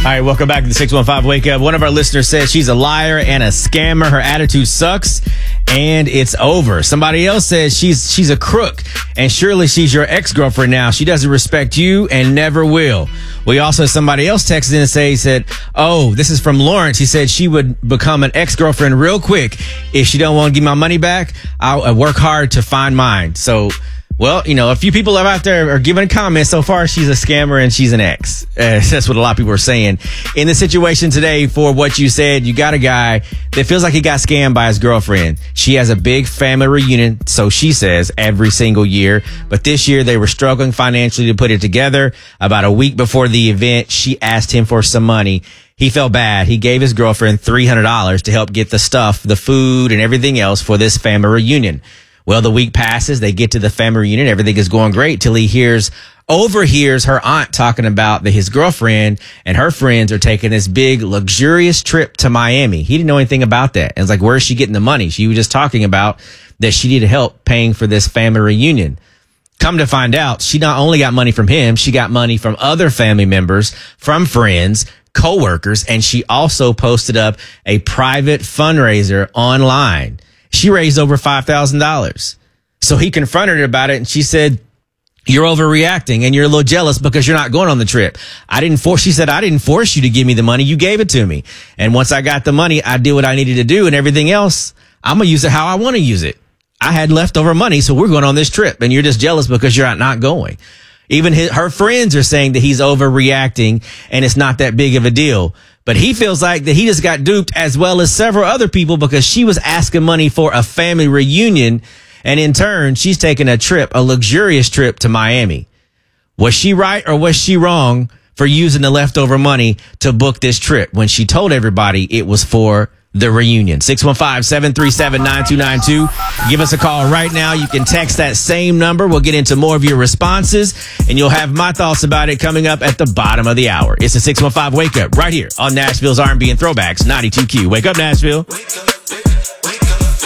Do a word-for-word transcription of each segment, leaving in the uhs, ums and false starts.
All right, welcome back to the six one five Wake Up. One of our listeners says she's a liar and a scammer. Her attitude sucks, and it's over. Somebody else says she's she's a crook, and surely she's your ex-girlfriend now. She doesn't respect you and never will. We also, somebody else texted in and say, said, oh, this is from Lawrence. He said she would become an ex-girlfriend real quick. If she don't want to give my money back, I'll uh, work hard to find mine. So, well, you know, a few people out there are giving comments. So far, she's a scammer and she's an ex. Uh, that's what a lot of people are saying. In the situation today, for what you said, you got a guy that feels like he got scammed by his girlfriend. She has a big family reunion, so she says, every single year. But this year, they were struggling financially to put it together. About a week before the event, she asked him for some money. He felt bad. He gave his girlfriend three hundred dollars to help get the stuff, the food, and everything else for this family reunion. Well, the week passes. They get to the family reunion. Everything is going great till he hears, overhears her aunt talking about that his girlfriend and her friends are taking this big, luxurious trip to Miami. He didn't know anything about that. And it's like, where's she getting the money? She was just talking about that she needed help paying for this family reunion. Come to find out, she not only got money from him, she got money from other family members, from friends, coworkers, and she also posted up a private fundraiser online. She raised over five thousand dollars. So he confronted her about it, and she said, you're overreacting and you're a little jealous because you're not going on the trip. I didn't force, she said, I didn't force you to give me the money. You gave it to me. And once I got the money, I did what I needed to do, and everything else, I'm going to use it how I want to use it. I had leftover money, so we're going on this trip, and you're just jealous because you're not going. Even his, her friends are saying that he's overreacting and it's not that big of a deal. But he feels like that he just got duped, as well as several other people, because she was asking money for a family reunion. And in turn, she's taking a trip, a luxurious trip to Miami. Was she right or was she wrong for using the leftover money to book this trip when she told everybody it was for the reunion? six one five, seven three seven, nine two nine two. Give us a call right now. You can text that same number. We'll get into more of your responses, and you'll have my thoughts about it coming up at the bottom of the hour. It's the six one five Wake Up right here on Nashville's R and B and Throwbacks ninety-two Q. Wake up, Nashville. Wake up, wake up, wake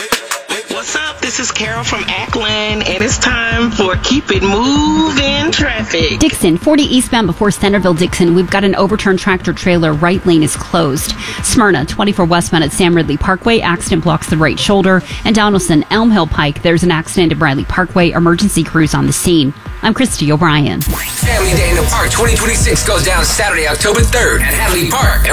up. What's up? This is Carol from Ackland, and it's time for Keep It Moving Traffic. Dixon, forty eastbound before Centerville Dixon. We've got an overturned tractor trailer. Right lane is closed. Smyrna, twenty-four westbound at Sam Ridley Parkway. Accident blocks the right shoulder. And Donaldson, Elm Hill Pike. There's an accident at Bradley Parkway. Emergency crews on the scene. I'm Christy O'Brien. Family Day in the Park twenty twenty-six goes down Saturday, October third at Hadley Park. And